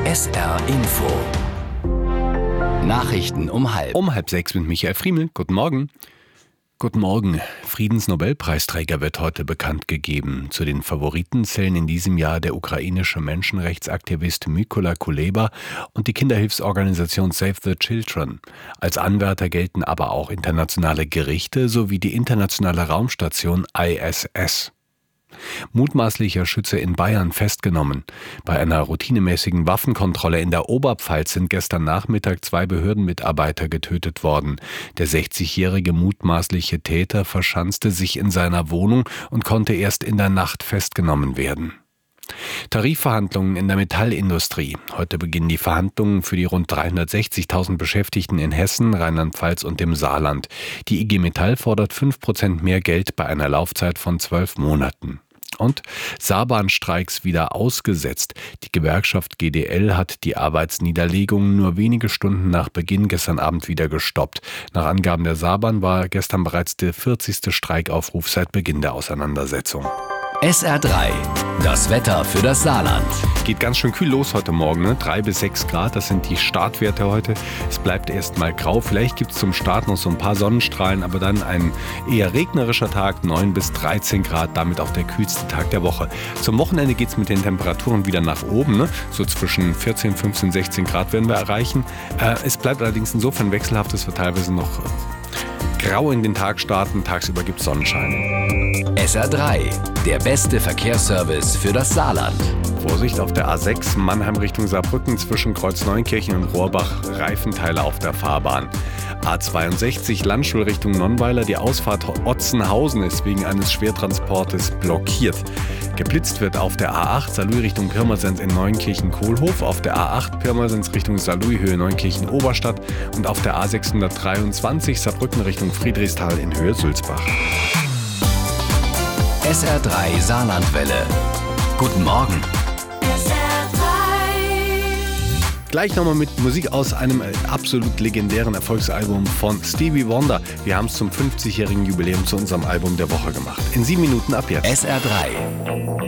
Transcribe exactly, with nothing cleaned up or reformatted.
S R Info. Nachrichten um halb. Um halb sechs mit Michael Friemel. Guten Morgen. Guten Morgen. Friedensnobelpreisträger wird heute bekannt gegeben. Zu den Favoriten zählen in diesem Jahr der ukrainische Menschenrechtsaktivist Mykola Kuleba und die Kinderhilfsorganisation Save the Children. Als Anwärter gelten aber auch internationale Gerichte sowie die internationale Raumstation I S S. Mutmaßlicher Schütze in Bayern festgenommen. Bei einer routinemäßigen Waffenkontrolle in der Oberpfalz sind gestern Nachmittag zwei Behördenmitarbeiter getötet worden. Der sechzigjährige mutmaßliche Täter verschanzte sich in seiner Wohnung und konnte erst in der Nacht festgenommen werden. Tarifverhandlungen in der Metallindustrie. Heute beginnen die Verhandlungen für die rund dreihundertsechzigtausend Beschäftigten in Hessen, Rheinland-Pfalz und dem Saarland. Die I G Metall fordert fünf Prozent mehr Geld bei einer Laufzeit von zwölf Monaten. Und Saarbahnstreiks wieder ausgesetzt. Die Gewerkschaft G D L hat die Arbeitsniederlegungen nur wenige Stunden nach Beginn gestern Abend wieder gestoppt. Nach Angaben der Saarbahn war gestern bereits der vierzigste Streikaufruf seit Beginn der Auseinandersetzung. S R drei. Das Wetter für das Saarland. Geht ganz schön kühl los heute Morgen, ne? drei bis sechs Grad, das sind die Startwerte heute. Es bleibt erst mal grau, vielleicht gibt es zum Start noch so ein paar Sonnenstrahlen, aber dann ein eher regnerischer Tag, neun bis dreizehn Grad, damit auch der kühlste Tag der Woche. Zum Wochenende geht es mit den Temperaturen wieder nach oben, ne? So zwischen vierzehn, fünfzehn, sechzehn Grad werden wir erreichen. Äh, es bleibt allerdings insofern wechselhaft, dass wir teilweise noch grau in den Tag starten, tagsüber gibt es Sonnenschein. S R drei, der beste Verkehrsservice für das Saarland. Vorsicht auf der A sechs, Mannheim Richtung Saarbrücken zwischen Kreuzneunkirchen und Rohrbach, Reifenteile auf der Fahrbahn. A zweiundsechzig, Landstuhl Richtung Nonnweiler, die Ausfahrt Otzenhausen ist wegen eines Schwertransportes blockiert. Geblitzt wird auf der A acht, Saarlouis Richtung Pirmasens in Neunkirchen-Kohlhof, auf der A acht, Pirmasens Richtung Saarlouis Höhe Neunkirchen-Oberstadt und auf der A sechshundertdreiundzwanzig, Saarbrücken Richtung Friedrichsthal in Höhe Sulzbach. S R drei Saarlandwelle. Guten Morgen. S R drei. Gleich nochmal mit Musik aus einem absolut legendären Erfolgsalbum von Stevie Wonder. Wir haben es zum fünfzigjährigen Jubiläum zu unserem Album der Woche gemacht. In sieben Minuten ab jetzt. S R drei.